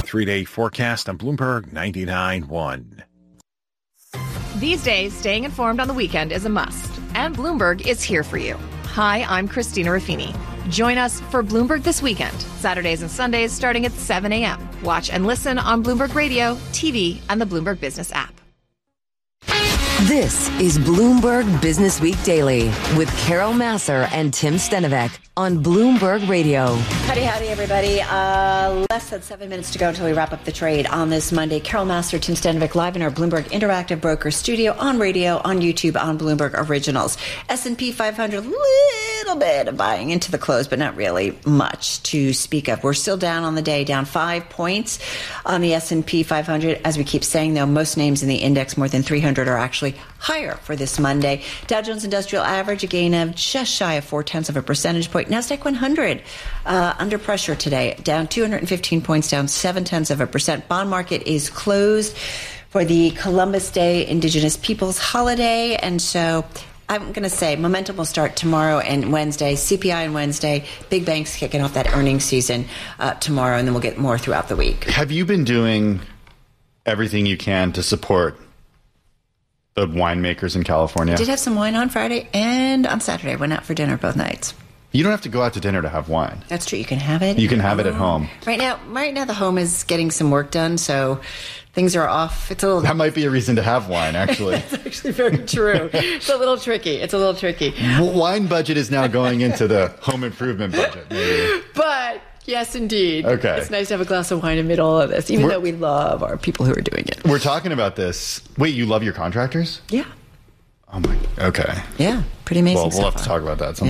3-day forecast on Bloomberg 99.1. These days, staying informed on the weekend is a must, and Bloomberg is here for you. Hi, I'm Christina Ruffini. Join us for Bloomberg This Weekend, Saturdays and Sundays starting at 7 a.m. Watch and listen on Bloomberg Radio, TV, and the Bloomberg Business app. This is Bloomberg Business Week Daily with Carol Massar and Tim Stenovec on Bloomberg Radio. Howdy, everybody. Less than 7 minutes to go until we wrap up the trade on this Monday. Carol Massar, Tim Stenovec, live in our Bloomberg Interactive Broker studio, on radio, on YouTube, on Bloomberg Originals. S&P 500, little bit of buying into the close, but not really much to speak of. We're still down on the day, down 5 points on the S&P 500. As we keep saying, though, most names in the index, more than 300, are actually higher for this Monday. Dow Jones Industrial Average, a gain of just shy of 0.4 of a percentage point. Nasdaq 100 under pressure today, down 215 points, down 0.7 of a percent. Bond market is closed for the Columbus Day Indigenous Peoples holiday, and so I'm going to say momentum will start tomorrow and Wednesday. CPI on Wednesday. Big banks kicking off that earnings season tomorrow, and then we'll get more throughout the week. Have you been doing everything you can to support the winemakers in California? I did have some wine on Friday and on Saturday. Went out for dinner both nights. You don't have to go out to dinner to have wine. That's true. You can have it. You can have it at home. Right now the home is getting some work done, so things are off. It's a little. That might be a reason to have wine, actually. It's actually very true. It's a little tricky. Wine budget is now going into the home improvement budget, maybe. But yes, indeed. Okay. It's nice to have a glass of wine in the middle of this, even though we love our people who are doing it. We're talking about this. Wait, you love your contractors? Yeah. Oh my. Okay. Yeah. Pretty amazing. Well, we'll have to talk about that.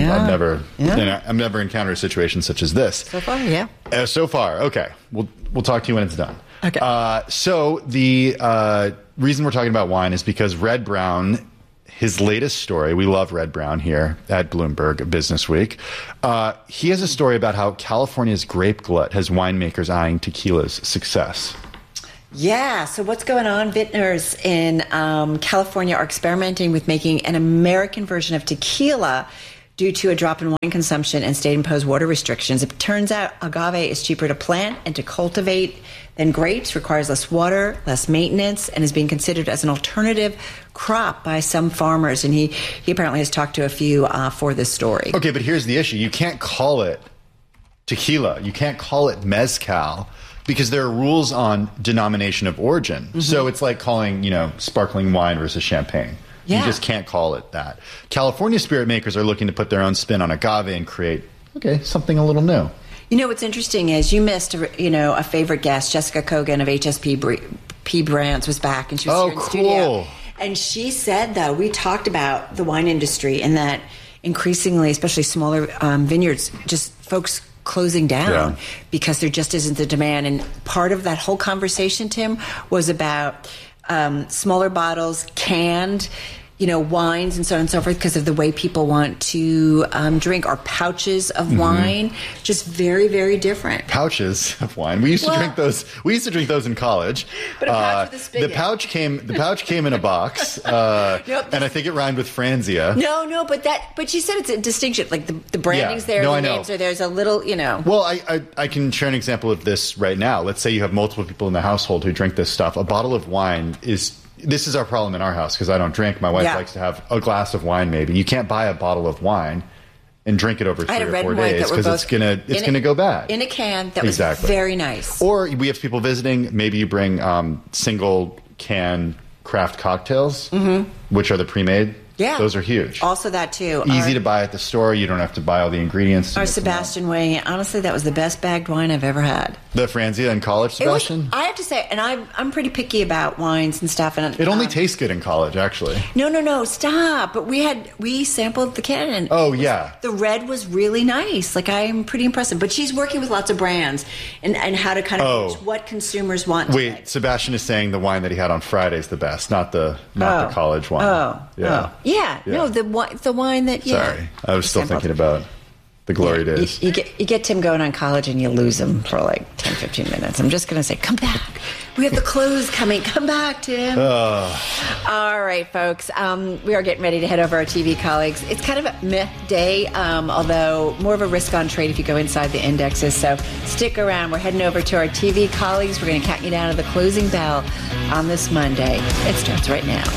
I've never encountered a situation such as this. So far, yeah. So far, okay. We'll talk to you when it's done. Okay. So the reason we're talking about wine is because Red Brown, his latest story, we love Red Brown here at Bloomberg Business Week. He has a story about how California's grape glut has winemakers eyeing tequila's success. Yeah, so what's going on? Vintners in California are experimenting with making an American version of tequila due to a drop in wine consumption and state-imposed water restrictions. It turns out agave is cheaper to plant and to cultivate than grapes, requires less water, less maintenance, and is being considered as an alternative crop by some farmers. And he apparently has talked to a few for this story. Okay, but here's the issue. You can't call it tequila. You can't call it mezcal, because there are rules on denomination of origin. Mm-hmm. So it's like calling, sparkling wine versus champagne. Yeah. You just can't call it that. California spirit makers are looking to put their own spin on agave and create, something a little new. What's interesting is you missed, a favorite guest. Jessica Kogan of HSP Brands was back, and she was here in the studio. And she said, though, we talked about the wine industry and that increasingly, especially smaller vineyards, just folks closing down because there just isn't the demand. And part of that whole conversation, Tim, was about smaller bottles, canned, wines and so on and so forth, because of the way people want to drink, or pouches of wine, just very, very different. Pouches of wine. We used to drink those. We used to drink those in college. But a pouch with a spigot. The pouch came in a box, and I think it rhymed with Franzia. No, but she said it's a distinction. Like the branding's there, the names are there. There's a little, Well, I can share an example of this right now. Let's say you have multiple people in the household who drink this stuff. A bottle of wine This is our problem in our house because I don't drink. My wife likes to have a glass of wine maybe. You can't buy a bottle of wine and drink it over 3 or 4 days because it's gonna go bad. In a can that was very nice. Or we have people visiting. Maybe you bring single can craft cocktails, which are the pre-made. Yeah. Those are huge. Also that, too. Easy to buy at the store. You don't have to buy all the ingredients. Our Sebastian Way, honestly, that was the best bagged wine I've ever had. The Franzia in college, Sebastian? I have to say, and I'm pretty picky about wines and stuff. And it only tastes good in college, actually. No, stop. But we sampled the can. And the red was really nice. Like, I'm pretty impressed. But she's working with lots of brands and how to kind of reach what consumers want today. Sebastian is saying the wine that he had on Friday is the best, not the college wine. Yeah, no, the wine that, Sorry, I was still thinking about the glory days. You get Tim going on college and you lose him for like 10, 15 minutes. I'm just going to say, come back. We have the close coming. Come back, Tim. All right, folks. We are getting ready to head over our TV colleagues. It's kind of a meh day, although more of a risk on trade if you go inside the indexes. So stick around. We're heading over to our TV colleagues. We're going to count you down to the closing bell on this Monday. It starts right now.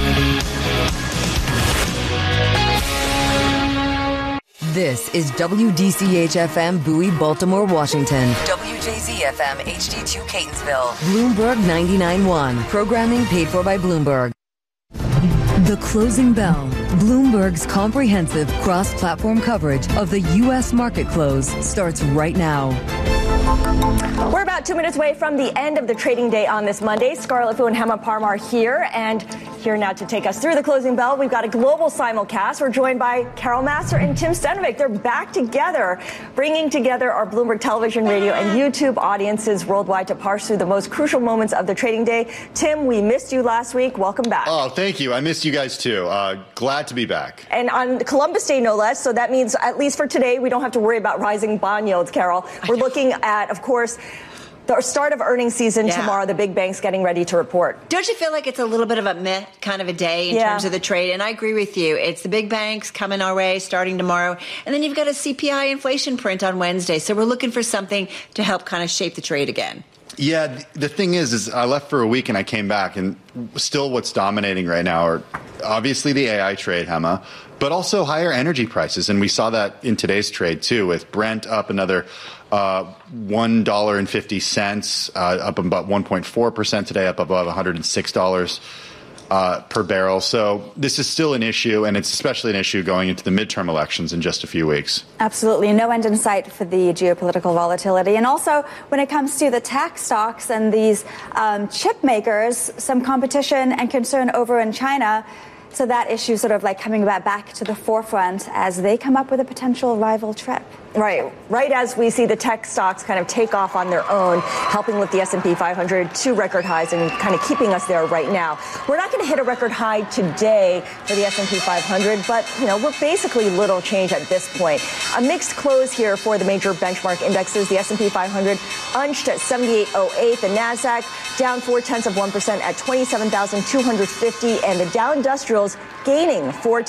This is WDCH-FM Bowie, Baltimore, Washington. WJZ-FM HD2 Catonsville. Bloomberg 99.1. Programming paid for by Bloomberg. The Closing Bell. Bloomberg's comprehensive cross-platform coverage of the U.S. market close starts right now. We're about 2 minutes away from the end of the trading day on this Monday. Scarlett Fu and Hema Parmar here, and here now to take us through the closing bell. We've got a global simulcast. We're joined by Carol Massar and Tim Stenovic. They're back together, bringing together our Bloomberg television, radio, and YouTube audiences worldwide to parse through the most crucial moments of the trading day. Tim, we missed you last week. Welcome back. Oh, thank you. I missed you guys too. Glad to be back. And on Columbus Day, no less. So that means, at least for today, we don't have to worry about rising bond yields, Carol. We're looking at, of course, the start of earnings season tomorrow, the big banks getting ready to report. Don't you feel like it's a little bit of a meh kind of a day in terms of the trade? And I agree with you. It's the big banks coming our way starting tomorrow. And then you've got a CPI inflation print on Wednesday. So we're looking for something to help kind of shape the trade again. Yeah, the thing is I left for a week and I came back, and still what's dominating right now are obviously the AI trade, Hema, but also higher energy prices. And we saw that in today's trade, too, with Brent up another $1.50, up about 1.4% today, up above $106 per barrel. So this is still an issue, and it's especially an issue going into the midterm elections in just a few weeks. Absolutely. No end in sight for the geopolitical volatility. And also, when it comes to the tech stocks and these chip makers, some competition and concern over in China. So that issue sort of like coming back to the forefront as they come up with a potential rival trip. Right as we see the tech stocks kind of take off on their own, helping lift the S&P 500 to record highs and kind of keeping us there right now. We're not going to hit a record high today for the S&P 500, but, we're basically little change at this point. A mixed close here for the major benchmark indexes. The S&P 500 unched at 78.08. The NASDAQ down 0.4% at 27,250. And the Dow Industrials gaining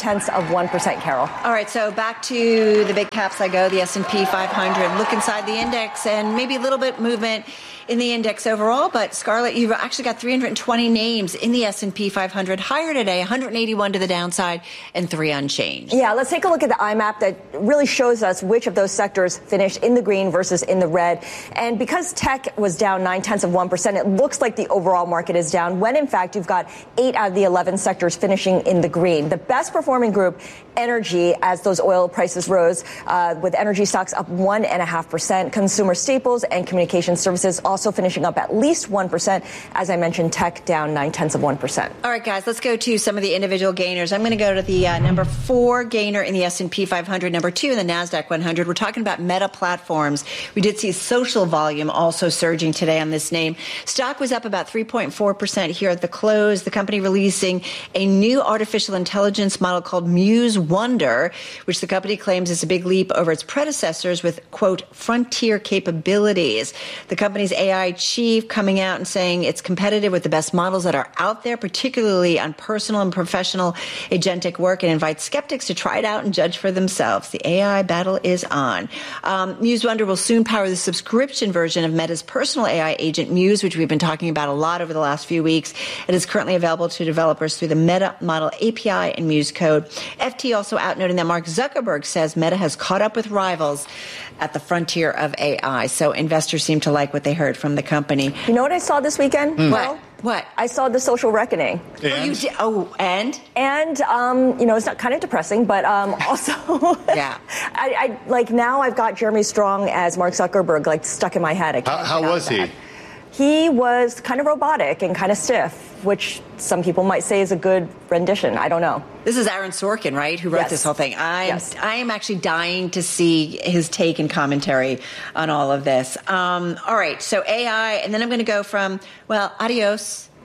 0.4%, Carol. All right, so back to the big caps I go, the S&P 500. Look inside the index and maybe a little bit movement in the index overall. But, Scarlett, you've actually got 320 names in the S&P 500 higher today, 181 to the downside and 3 unchanged. Yeah, let's take a look at the IMAP that really shows us which of those sectors finished in the green versus in the red. And because tech was down 0.9%, it looks like the overall market is down, when in fact you've got 8 out of the 11 sectors finishing in the green. The best performing group, energy, as those oil prices rose, with energy stocks up 1.5%. Consumer staples and communication services also finishing up at least 1%. As I mentioned, tech down 0.9%. All right, guys, let's go to some of the individual gainers. I'm going to go to the number 4 gainer in the S&P 500, number 2 in the NASDAQ 100. We're talking about Meta Platforms. We did see social volume also surging today on this name. Stock was up about 3.4% here at the close. The company releasing a new artificial intelligence model called Muse Wonder, which the company claims is a big leap over its predecessors with, quote, frontier capabilities. The company's AI chief coming out and saying it's competitive with the best models that are out there, particularly on personal and professional agentic work, and invites skeptics to try it out and judge for themselves. The AI battle is on. Muse Wonder will soon power the subscription version of Meta's personal AI agent, Muse, which we've been talking about a lot over the last few weeks. It is currently available to developers through the Meta Model API and Muse code. FT also out noting that Mark Zuckerberg says Meta has caught up with rivals at the frontier of AI. So investors seem to like what they heard from the company. You know what I saw this weekend? What? I saw The Social Reckoning. And? Oh, you did? Oh, and? And, it's not kind of depressing, but also, yeah. I like now I've got Jeremy Strong as Mark Zuckerberg like stuck in my head. How was he? He was kind of robotic and kind of stiff, which some people might say is a good rendition. I don't know. This is Aaron Sorkin, right, who wrote this whole thing. I am actually dying to see his take and commentary on all of this. All right, so AI, and then I'm going to go from, adios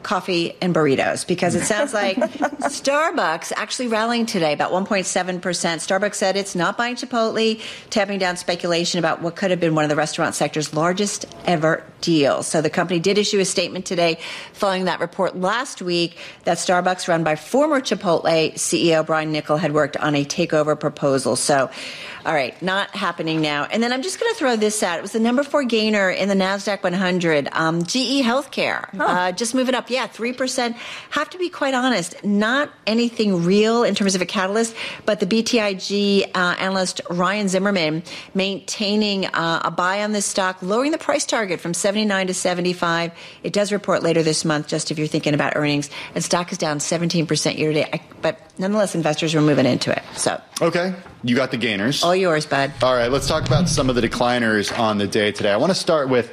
coffee and burritos, because it sounds like Starbucks actually rallying today, about 1.7%. Starbucks said it's not buying Chipotle, tamping down speculation about what could have been one of the restaurant sector's largest ever deals. So the company did issue a statement today following that report last week that Starbucks, run by former Chipotle CEO Brian Niccol, had worked on a takeover proposal. So, all right, not happening now. And then I'm just going to throw this out. It was the number 4 gainer in the NASDAQ 100, GE Healthcare, just moving up. Yeah, 3%. Have to be quite honest, not anything real in terms of a catalyst, but the BTIG analyst Ryan Zimmerman maintaining a buy on this stock, lowering the price target from 79 to 75. It does report later this month, just if you're thinking about earnings. And stock is down 17% year to date. But nonetheless, investors are moving into it. So okay, you got the gainers. All yours, bud. All right, let's talk about some of the decliners on the day today. I want to start with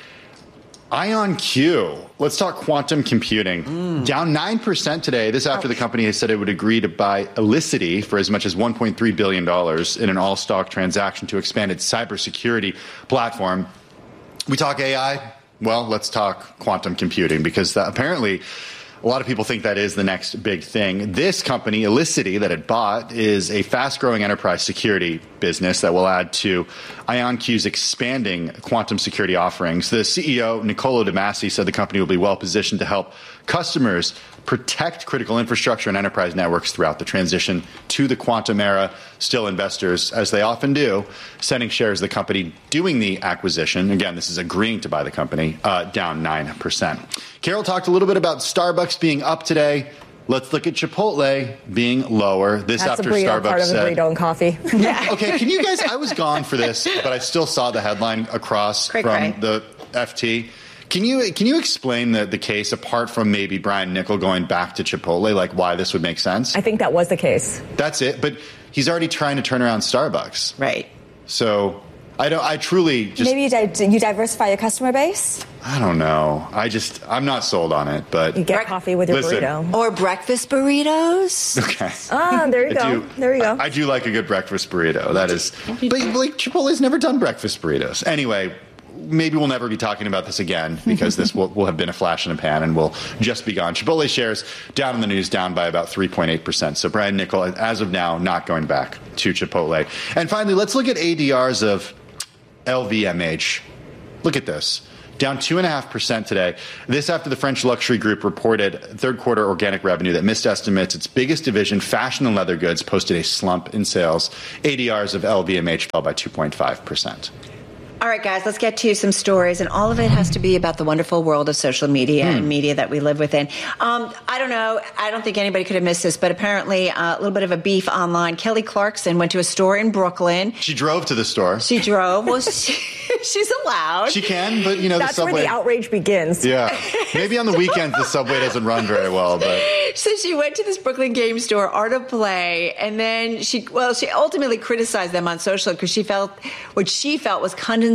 IonQ. Let's talk quantum computing. Down 9% today. This after the company has said it would agree to buy Elicity for as much as $1.3 billion in an all-stock transaction to expand its cybersecurity platform. We talk AI. Well, let's talk quantum computing, because apparently a lot of people think that is the next big thing. This company, Elicity, that it bought, is a fast-growing enterprise security business that will add to IonQ's expanding quantum security offerings. The CEO, Niccolo de Masi, said the company will be well-positioned to help customers protect critical infrastructure and enterprise networks throughout the transition to the quantum era. Still, investors, as they often do, sending shares of the company doing the acquisition. Again, this is agreeing to buy the company, down 9%. Carol talked a little bit about Starbucks being up today. Let's look at Chipotle being lower. This That's after a burrito, Starbucks part of the said, burrito and coffee. Okay, can you guys, I was gone for this, but I still saw the headline across from the FT. Can you explain the case, apart from maybe Brian Niccol going back to Chipotle, like why this would make sense? I think that was the case. That's it. But he's already trying to turn around Starbucks. Right. So I truly just... Maybe you diversify your customer base? I don't know. I'm not sold on it, but... You get coffee with your Listen. burrito. Or breakfast burritos. Okay. Ah, there you go. There you go. I do like a good breakfast burrito. That is... But like Chipotle's never done breakfast burritos. Anyway, maybe we'll never be talking about this again, because this will have been a flash in a pan and will just be gone. Chipotle shares down in the news, down by about 3.8%. So Brian Niccol, as of now, not going back to Chipotle. And finally, let's look at ADRs of LVMH. Look at this. Down 2.5% today. This after the French luxury group reported third quarter organic revenue that missed estimates. Its biggest division, fashion and leather goods, posted a slump in sales. ADRs of LVMH fell by 2.5%. All right, guys, let's get to some stories. And all of it has to be about the wonderful world of social media and media that we live within. I don't know. I don't think anybody could have missed this, but apparently a little bit of a beef online. Kelly Clarkson went to a store in Brooklyn. She drove to the store. She drove. Well, she's allowed. She can, but, the That's subway... where the outrage begins. Yeah. Maybe on the weekends the subway doesn't run very well, but... So she went to this Brooklyn game store, Art of Play, and then she ultimately criticized them on social because she felt what she felt was condescension.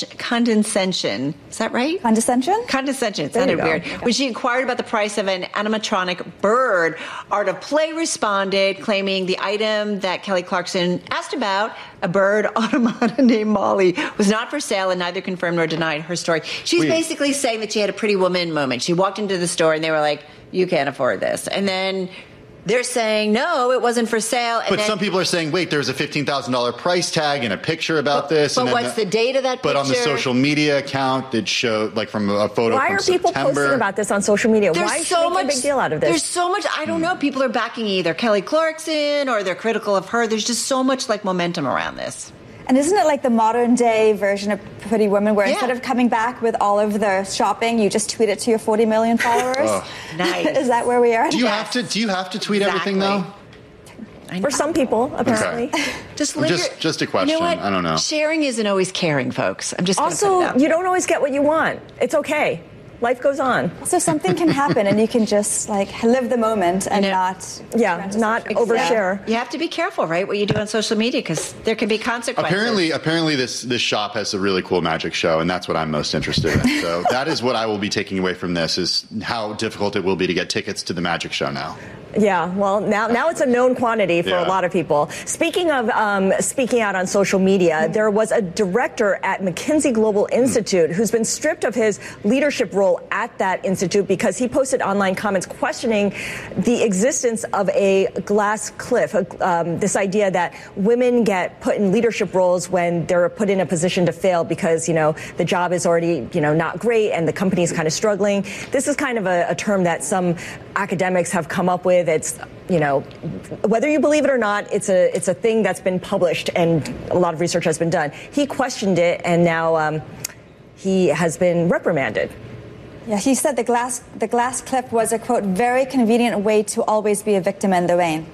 Is that right? Condescension? Condescension. It sounded weird. Okay. When she inquired about the price of an animatronic bird, Art of Play responded, claiming the item that Kelly Clarkson asked about, a bird automata named Molly, was not for sale, and neither confirmed nor denied her story. She's basically saying that she had a Pretty Woman moment. She walked into the store and they were like, you can't afford this. And then they're saying, no, it wasn't for sale. And but some people are saying, wait, there's a $15,000 price tag and a picture about this. But and what's the date of that picture? But on the social media account, it showed, like, from a photo Why from are people September. posting about this on social media? There's Why so make a big deal out of this? There's so much, I don't know. People are backing either Kelly Clarkson or they're critical of her. There's just so much, momentum around this. And isn't it like the modern day version of Pretty Woman, where instead of coming back with all of the shopping, you just tweet it to your 40 million followers? Oh. Nice. Is that where we are? Do you have to tweet everything though? For some people, apparently. Okay. Just a question. You know what? I don't know. Sharing isn't always caring, folks. I'm just also, you don't always get what you want. It's okay. Life goes on. So something can happen and you can just live the moment and not overshare. You have to be careful, right, what you do on social media, because there can be consequences. Apparently this shop has a really cool magic show, and that's what I'm most interested in. So that is what I will be taking away from this, is how difficult it will be to get tickets to the magic show now. Yeah, well, now it's a known quantity for a lot of people. Speaking of speaking out on social media, there was a director at McKinsey Global Institute who's been stripped of his leadership role at that institute because he posted online comments questioning the existence of a glass cliff, this idea that women get put in leadership roles when they're put in a position to fail because, the job is already, not great and the company is kind of struggling. This is kind of a term that some academics have come up with. It's, whether you believe it or not, it's a thing that's been published and a lot of research has been done. He questioned it and now he has been reprimanded. Yeah, he said the glass cliff was a, quote, very convenient way to always be a victim in the rain.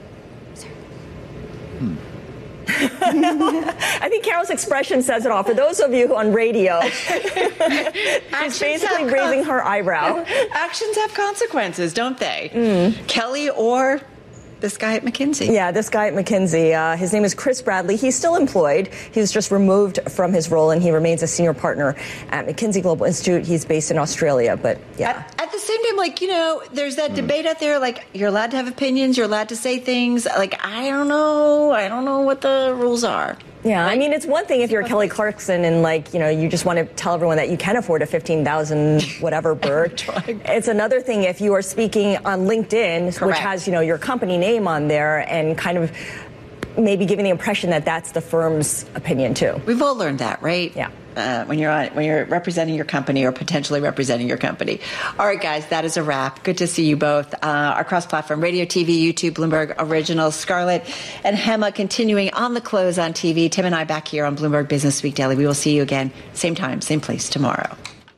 I think Carol's expression says it all. For those of you on radio, she's basically raising her eyebrow. Actions have consequences, don't they? Kelly or this guy at McKinsey? Yeah, this guy at McKinsey. His name is Chris Bradley. He's still employed. He was just removed from his role, and he remains a senior partner at McKinsey Global Institute. He's based in Australia, but yeah. At the same time, there's that debate out there, you're allowed to have opinions, you're allowed to say things. I don't know what the rules are. Yeah, I mean, it's one thing if you're Kelly Clarkson and you just want to tell everyone that you can afford a 15,000 whatever bird. It's another thing if you are speaking on LinkedIn, which has, your company name on there and kind of maybe giving the impression that that's the firm's opinion too. We've all learned that, right? Yeah. When you're representing your company or potentially representing your company. All right, guys, that is a wrap. Good to see you both. Our cross-platform radio, TV, YouTube, Bloomberg Originals, Scarlett and Hema continuing on the close on TV. Tim and I back here on Bloomberg Business Week Daily. We will see you again, same time, same place tomorrow.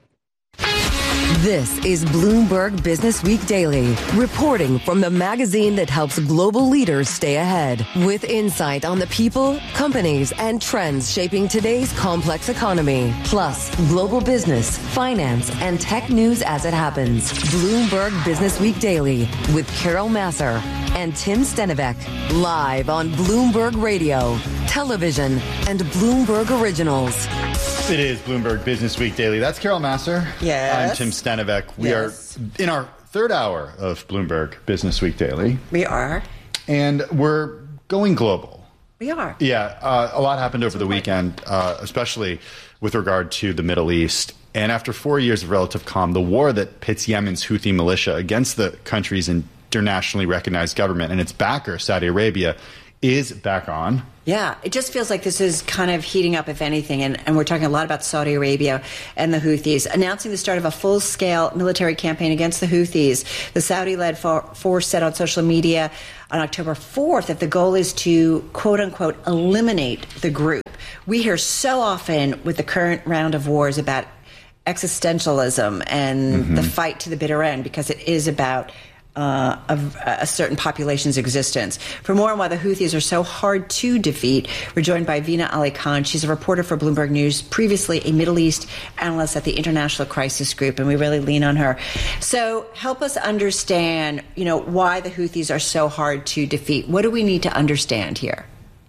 This is Bloomberg Business Week Daily, reporting from the magazine that helps global leaders stay ahead, with insight on the people, companies, and trends shaping today's complex economy, plus global business, finance, and tech news as it happens. Bloomberg Business Week Daily with Carol Massar and Tim Stenivek, live on Bloomberg Radio, television, and Bloomberg Originals. It is Bloomberg Business Week Daily. That's Carol Massar. Yes. I'm Tim Stenivek. We are in our third hour of Bloomberg Business Week Daily. We are. And we're going global. We are. Yeah. A lot happened over the weekend, especially with regard to the Middle East. And after 4 years of relative calm, the war that pits Yemen's Houthi militia against the country's internationally recognized government and its backer, Saudi Arabia, is back on. Yeah, it just feels like this is kind of heating up, if anything, and we're talking a lot about Saudi Arabia and the Houthis, announcing the start of a full-scale military campaign against the Houthis. The Saudi-led force said on social media on October 4th that the goal is to, quote-unquote, eliminate the group. We hear so often with the current round of wars about existentialism and the fight to the bitter end, because it is about of a certain population's existence. For more on why the Houthis are so hard to defeat, we're joined by Veena Ali Khan. She's a reporter for Bloomberg News, previously a Middle East analyst at the International Crisis Group, and we really lean on her. So help us understand, why the Houthis are so hard to defeat. What do we need to understand here?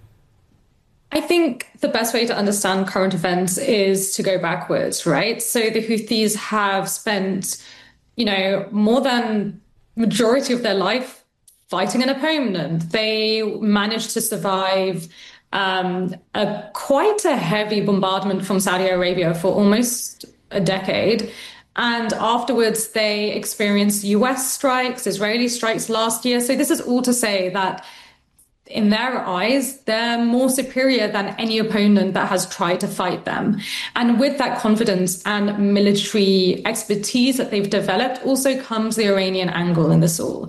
I think the best way to understand current events is to go backwards, right? So the Houthis have spent, more than majority of their life fighting an opponent. They managed to survive quite a heavy bombardment from Saudi Arabia for almost a decade. And afterwards, they experienced US strikes, Israeli strikes last year. So this is all to say that in their eyes, they're more superior than any opponent that has tried to fight them. And with that confidence and military expertise that they've developed also comes the Iranian angle in this all.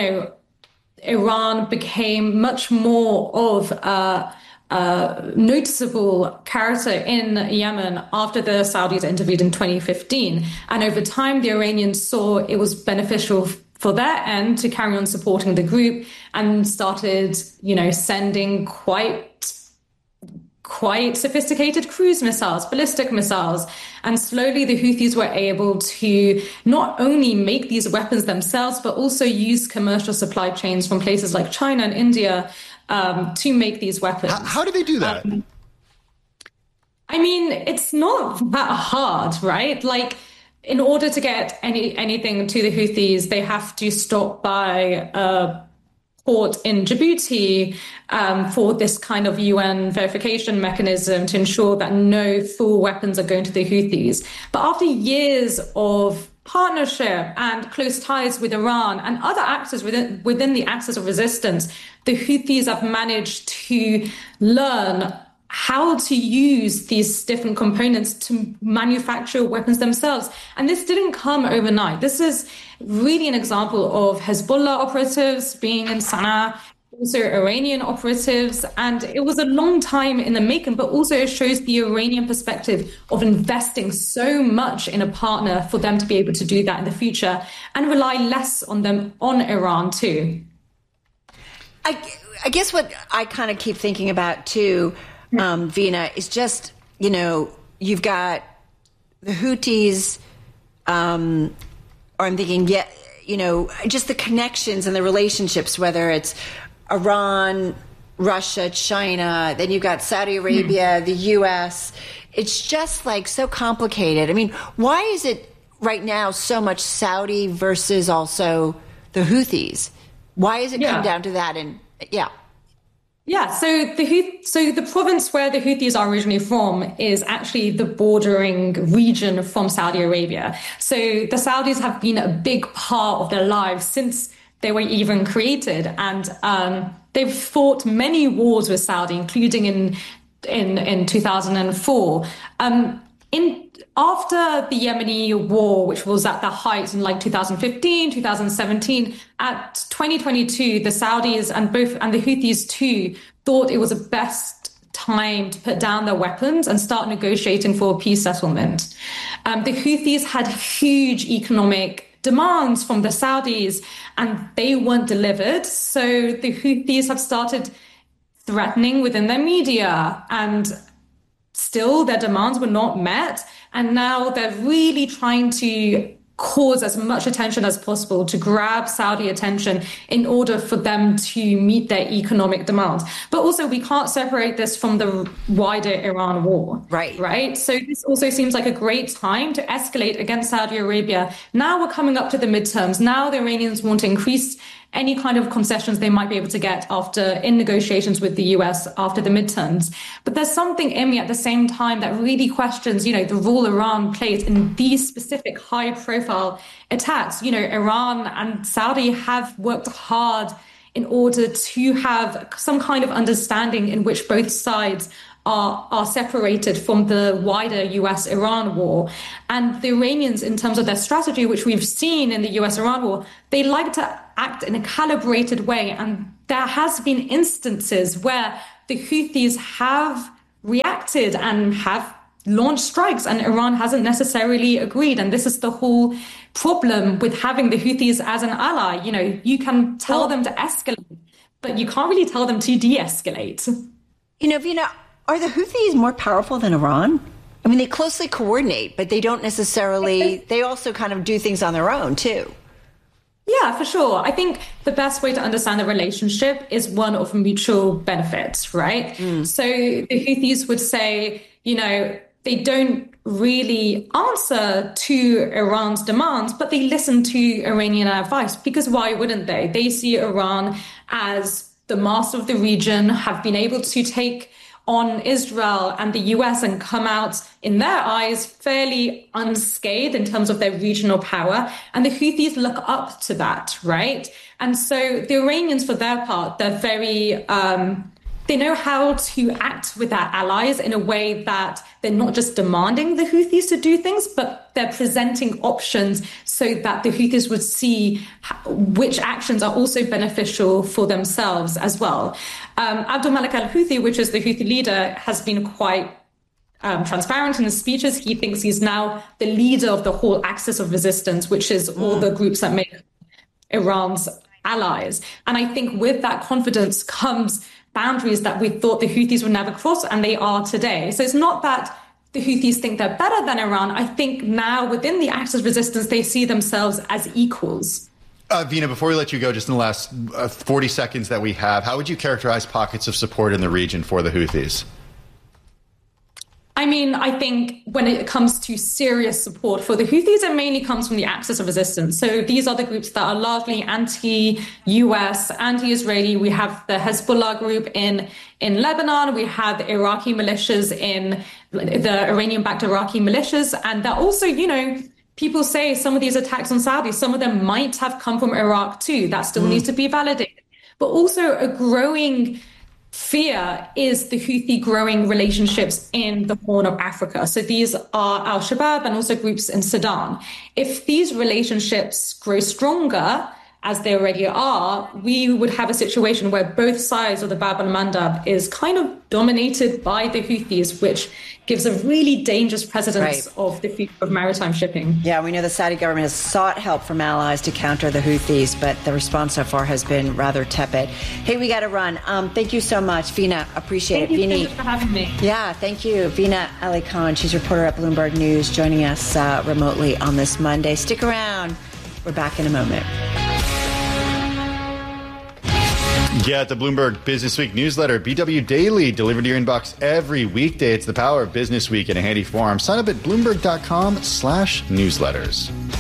Iran became much more of a noticeable character in Yemen after the Saudis intervened in 2015. And over time, the Iranians saw it was beneficial for their end to carry on supporting the group and started, sending quite sophisticated cruise missiles, ballistic missiles. And slowly the Houthis were able to not only make these weapons themselves, but also use commercial supply chains from places like China and India to make these weapons. How do they do that? It's not that hard, right? in order to get anything to the Houthis, they have to stop by a port in Djibouti for this kind of UN verification mechanism to ensure that no full weapons are going to the Houthis. But after years of partnership and close ties with Iran and other actors within the axis of resistance, the Houthis have managed to learn how to use these different components to manufacture weapons themselves. And this didn't come overnight. This is really an example of Hezbollah operatives being in Sana'a, also Iranian operatives. And it was a long time in the making, but also it shows the Iranian perspective of investing so much in a partner for them to be able to do that in the future and rely less on them, on Iran too. I guess what I kind of keep thinking about too, Veena, is just, you've got the Houthis, or I'm thinking, just the connections and the relationships, whether it's Iran, Russia, China, then you've got Saudi Arabia, the U.S. It's just like so complicated. I mean, why is it right now so much Saudi versus also the Houthis? Why does it come down to that? And Yeah, so the province where the Houthis are originally from is actually the bordering region from Saudi Arabia. So the Saudis have been a big part of their lives since they were even created, and they've fought many wars with Saudi, including in 2004. After the Yemeni war, which was at the height in 2015, 2017, at 2022, the Saudis and the Houthis too thought it was the best time to put down their weapons and start negotiating for a peace settlement. The Houthis had huge economic demands from the Saudis and they weren't delivered. So the Houthis have started threatening within their media, and still their demands were not met. And now they're really trying to cause as much attention as possible to grab Saudi attention in order for them to meet their economic demands. But also we can't separate this from the wider Iran war. Right. So this also seems like a great time to escalate against Saudi Arabia. Now we're coming up to the midterms. Now the Iranians want to increase any kind of concessions they might be able to get in negotiations with the US after the midterms. But there's something in me at the same time that really questions, the role Iran plays in these specific high profile attacks. Iran and Saudi have worked hard in order to have some kind of understanding in which both sides are separated from the wider US-Iran war. And the Iranians, in terms of their strategy, which we've seen in the US-Iran war, they like to act in a calibrated way. And there has been instances where the Houthis have reacted and have launched strikes, and Iran hasn't necessarily agreed. And this is the whole problem with having the Houthis as an ally. You can tell them to escalate, but you can't really tell them to de-escalate. Veena, are the Houthis more powerful than Iran? I mean, they closely coordinate, but they don't necessarily, they also kind of do things on their own too. Yeah, for sure. I think the best way to understand the relationship is one of mutual benefits, right? So the Houthis would say, they don't really answer to Iran's demands, but they listen to Iranian advice, because why wouldn't they? They see Iran as the master of the region, have been able to take on Israel and the US and come out, in their eyes, fairly unscathed in terms of their regional power. And the Houthis look up to that, right? And so the Iranians, for their part, they're very, they know how to act with their allies in a way that they're not just demanding the Houthis to do things, but they're presenting options so that the Houthis would see which actions are also beneficial for themselves as well. Abdul Malik al-Houthi, which is the Houthi leader, has been quite transparent in his speeches. He thinks he's now the leader of the whole axis of resistance, which is all the groups that make Iran's allies. And I think with that confidence comes boundaries that we thought the Houthis would never cross, and they are today. So it's not that the Houthis think they're better than Iran. I think now within the axis of resistance, they see themselves as equals. Veena, before we let you go, just in the last 40 seconds that we have, how would you characterize pockets of support in the region for the Houthis? I mean, I think when it comes to serious support for the Houthis, it mainly comes from the axis of resistance. So these are the groups that are largely anti-US, anti-Israeli. We have the Hezbollah group in Lebanon. We have the Iraqi militias in the Iranian-backed Iraqi militias. And that also, people say some of these attacks on Saudi, some of them might have come from Iraq too. That still needs to be validated. But also a growing fear is the Houthi growing relationships in the Horn of Africa. So these are Al-Shabaab and also groups in Sudan. If these relationships grow stronger, as they already are, we would have a situation where both sides of the Bab al-Mandab is kind of dominated by the Houthis, which gives a really dangerous precedence of the future of maritime shipping. Yeah, we know the Saudi government has sought help from allies to counter the Houthis, but the response so far has been rather tepid. Hey, we got to run. Thank you so much, Vina. Appreciate it. Thank you so much for having me. Yeah, thank you. Vina Ali Khan, she's a reporter at Bloomberg News, joining us remotely on this Monday. Stick around. We're back in a moment. Get the Bloomberg Business Week newsletter, BW Daily, delivered to your inbox every weekday. It's the power of Business Week in a handy form. Sign up at Bloomberg.com/newsletters.